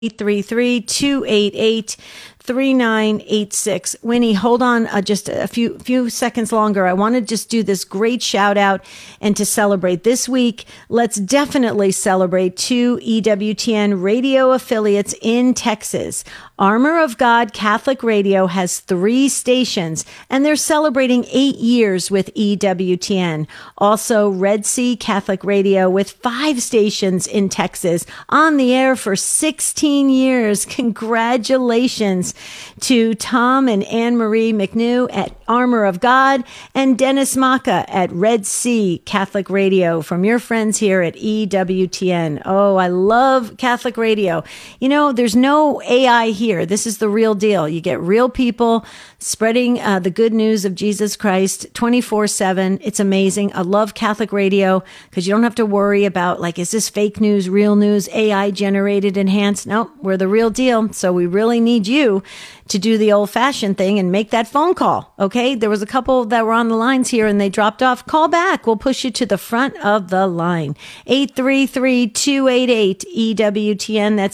833-288-3986. Winnie, hold on just a few seconds longer. I want to just do this great shout out and to celebrate this week. Let's definitely celebrate 2 EWTN radio affiliates in Texas. Armor of God Catholic Radio has 3 stations, and they're celebrating 8 years with EWTN. Also, Red Sea Catholic Radio with 5 stations in Texas, on the air for 16 years. Congratulations to Tom and Anne Marie McNew at Armor of God and Dennis Maka at Red Sea Catholic Radio from your friends here at EWTN. Oh, I love Catholic radio. You know, there's no AI here. This is the real deal. You get real people spreading the good news of Jesus Christ 24/7. It's amazing. I love Catholic radio because you don't have to worry about, like, is this fake news, real news, AI generated, enhanced? No, we're the real deal. So we really need you to do the old-fashioned thing and make that phone call, okay? There was a couple that were on the lines here and they dropped off. Call back. We'll push you to the front of the line. 833-288-EWTN. That's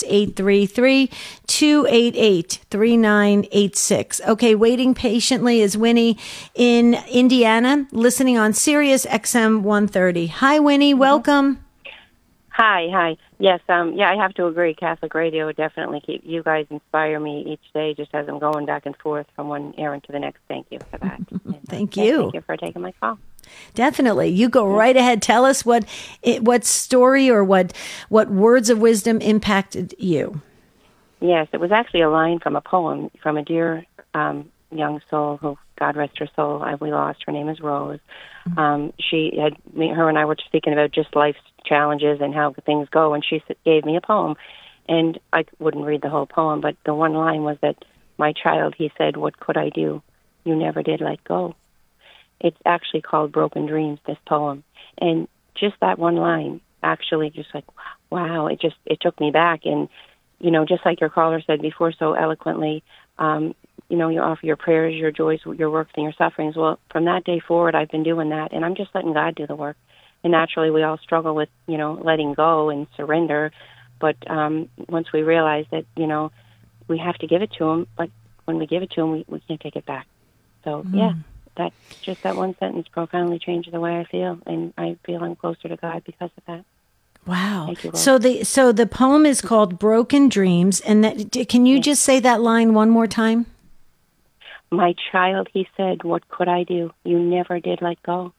833-288-3986. Okay, waiting patiently is Winnie in Indiana, listening on Sirius XM 130. Hi, Winnie. Welcome. Hi. Yes, I have to agree. Catholic radio definitely you guys inspire me each day, just as I'm going back and forth from one errand to the next. Thank you for that. Thank you. Thank you for taking my call. Definitely. You go right ahead. Tell us what story or what words of wisdom impacted you. Yes, it was actually a line from a poem from a dear young soul who, God rest her soul, we lost. Her name is Rose. Her and I were speaking about just life's challenges and how things go, and she gave me a poem, and I wouldn't read the whole poem, but the one line was that, my child, he said, what could I do? You never did let go. It's actually called Broken Dreams, this poem, and just that one line actually just like, wow, it took me back, and, you know, just like your caller said before so eloquently, you know, you offer your prayers, your joys, your works, and your sufferings. Well, from that day forward, I've been doing that, and I'm just letting God do the work. And naturally, we all struggle with, you know, letting go and surrender. But once we realize that, you know, we have to give it to Him, but when we give it to Him, we can't take it back. So, that one sentence profoundly changed the way I feel, and I feel I'm closer to God because of that. Wow. So the poem is called Broken Dreams, and can you just say that line one more time? My child, he said, what could I do? You never did let go.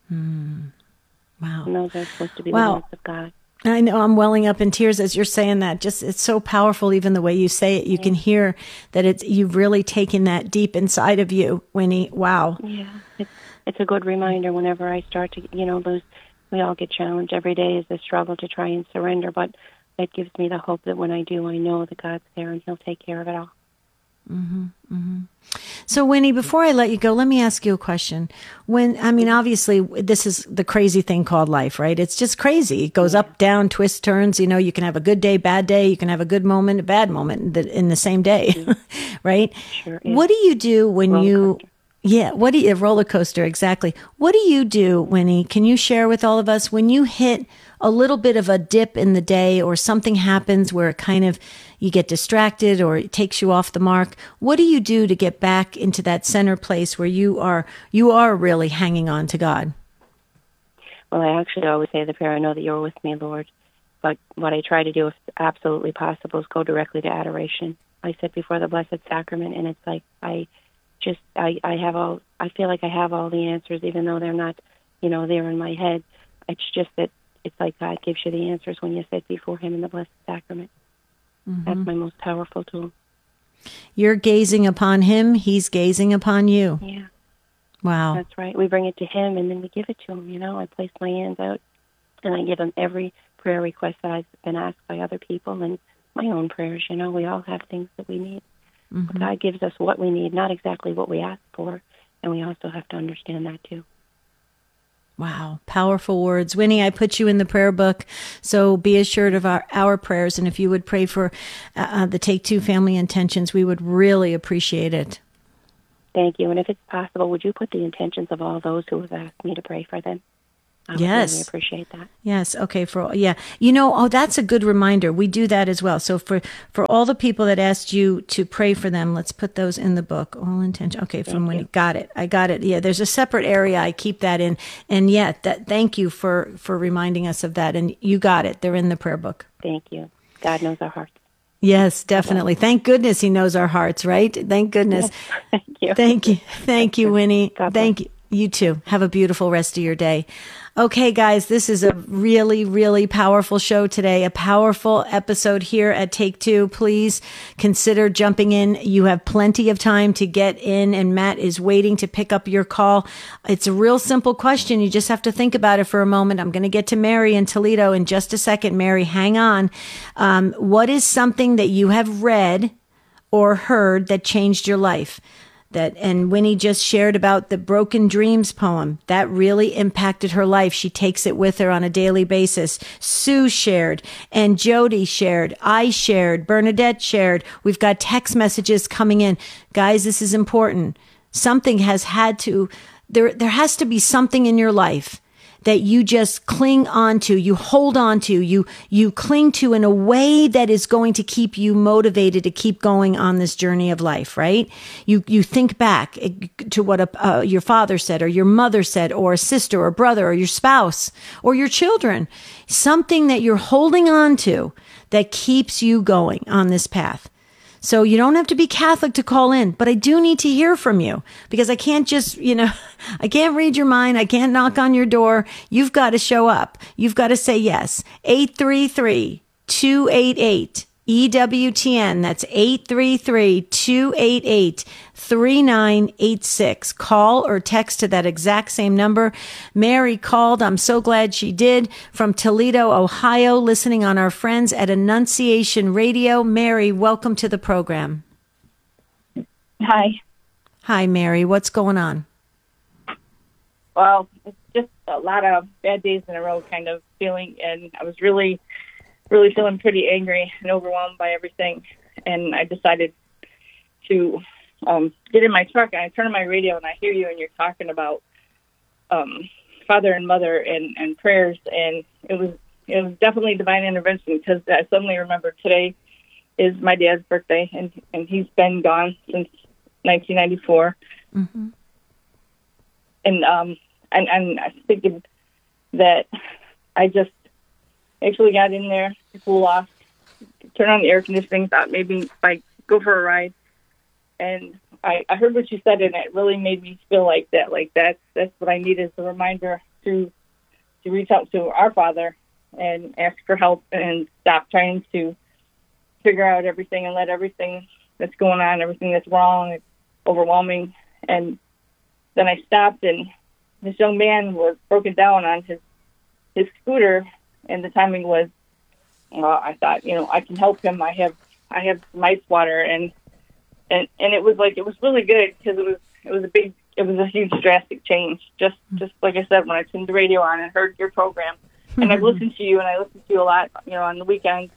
Wow. And those are supposed to be the words of God. I know, I'm welling up in tears as you're saying that. Just, it's so powerful, even the way you say it. You can hear that you've really taken that deep inside of you, Winnie. Wow. Yeah. It's a good reminder whenever I start to, you know, lose. We all get challenged. Every day is a struggle to try and surrender, but it gives me the hope that when I do, I know that God's there and He'll take care of it all. So, Winnie, before I let you go, let me ask you a question. Obviously, this is the crazy thing called life, right? It's just crazy. It goes up, down, twists, turns. You know, you can have a good day, bad day. You can have a good moment, a bad moment in the same day, right? Sure. What do you do when a roller coaster, exactly. What do you do, Winnie? Can you share with all of us when you hit a little bit of a dip in the day or something happens where it kind of, you get distracted or it takes you off the mark? What do you do to get back into that center place where you are really hanging on to God? Well, I actually always say the prayer, I know that you're with me, Lord. But what I try to do, if absolutely possible, is go directly to adoration. I sit before the Blessed Sacrament, and it's like I feel like I have all the answers, even though they're not, you know, there in my head. It's just that it's like God gives you the answers when you sit before Him in the Blessed Sacrament. That's my most powerful tool. You're gazing upon Him, He's gazing upon you. Yeah. Wow. That's right. We bring it to Him, and then we give it to Him, you know. I place my hands out, and I give Him every prayer request that I've been asked by other people, and my own prayers, you know. We all have things that we need. But God gives us what we need, not exactly what we ask for, and we also have to understand that, too. Wow. Powerful words. Winnie, I put you in the prayer book, so be assured of our prayers. And if you would pray for the Take Two family intentions, we would really appreciate it. Thank you. And if it's possible, would you put the intentions of all those who have asked me to pray for them? I would Yes. really appreciate that. Yes. Okay. That's a good reminder. We do that as well. So for all the people that asked you to pray for them, let's put those in the book. All intention. Okay. Got it. I got it. Yeah. There's a separate area. I keep that in. And thank you for reminding us of that. And you got it. They're in the prayer book. Thank you. God knows our hearts. Yes, definitely. Thank goodness he knows our hearts, right? Thank goodness. Yes. Thank you. Thank you. Thank you, Winnie. God bless. Thank you. You too. Have a beautiful rest of your day. Okay, guys, this is a really, really powerful show today, a powerful episode here at Take Two. Please consider jumping in. You have plenty of time to get in, and Matt is waiting to pick up your call. It's a real simple question. You just have to think about it for a moment. I'm going to get to Mary in Toledo in just a second. Mary, hang on. What is something that you have read or heard that changed your life? And Winnie just shared about the Broken Dreams poem. That really impacted her life. She takes it with her on a daily basis. Sue shared, and Jody shared, I shared, Bernadette shared. We've got text messages coming in. Guys, this is important. There has to be something in your life that you just cling on to, you hold on to, you cling to in a way that is going to keep you motivated to keep going on this journey of life, right? You think back to what your father said, or your mother said, or a sister or brother, or your spouse, or your children. Something that you're holding on to that keeps you going on this path. So you don't have to be Catholic to call in, but I do need to hear from you, because I can't just, I can't read your mind. I can't knock on your door. You've got to show up. You've got to say yes. 833-288-EWTN. That's 833-288-3986. Call or text to that exact same number. Mary called. I'm so glad she did, from Toledo, Ohio, listening on our friends at Annunciation Radio. Mary, welcome to the program. Hi. Hi, Mary. What's going on? Well, it's just a lot of bad days in a row kind of feeling, and I was really feeling pretty angry and overwhelmed by everything. And I decided to get in my truck, and I turn on my radio, and I hear you, and you're talking about father and mother and prayers. And it was definitely divine intervention, because I suddenly remembered today is my dad's birthday, and he's been gone since 1994. Mm-hmm. And I thinking that I just actually got in there to cool off, turn on the air conditioning, thought maybe if I go for a ride. And I heard what you said, and it really made me feel like that's what I need, is a reminder to reach out to our Father and ask for help, and stop trying to figure out everything and let everything that's going on, everything that's wrong, it's overwhelming. And then I stopped, and this young man was broken down on his scooter, and the timing was, I thought, I can help him. I have some ice water, and it was really good, because it was a huge drastic change. Just like I said, when I turned the radio on and heard your program, and I've listened to you, and I listen to you a lot, on the weekends,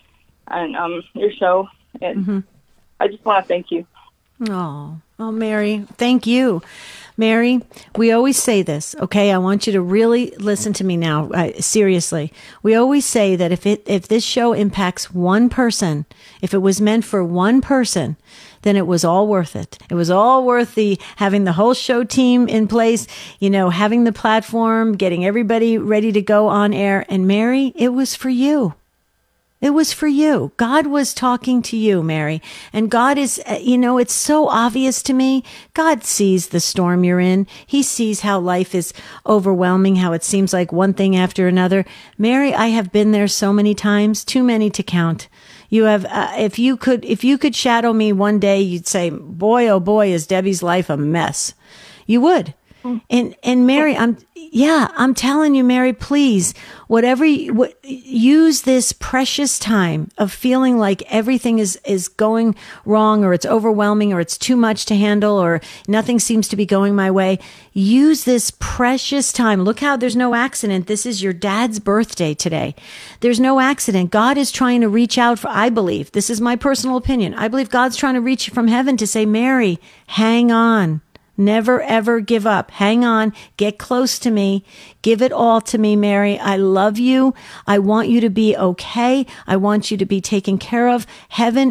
on your show, and I just want to thank you. Oh, Mary, thank you. Mary, we always say this, okay? I want you to really listen to me now, seriously. We always say that if this show impacts one person, if it was meant for one person, then it was all worth it. It was all worth having the whole show team in place, having the platform, getting everybody ready to go on air. And Mary, it was for you. It was for you. God was talking to you, Mary. And God is, it's so obvious to me. God sees the storm you're in. He sees how life is overwhelming, how it seems like one thing after another. Mary, I have been there so many times, too many to count. You have, if you could shadow me one day, you'd say, boy, oh boy, is Debbie's life a mess. You would. And Mary, I'm telling you, Mary, please, use this precious time of feeling like everything is going wrong, or it's overwhelming, or it's too much to handle, or nothing seems to be going my way. Use this precious time. Look how there's no accident. This is your dad's birthday today. There's no accident. God is trying to reach out I believe, this is my personal opinion, I believe God's trying to reach from heaven to say, Mary, hang on. Never, ever give up. Hang on. Get close to me. Give it all to me, Mary. I love you. I want you to be okay. I want you to be taken care of. Heaven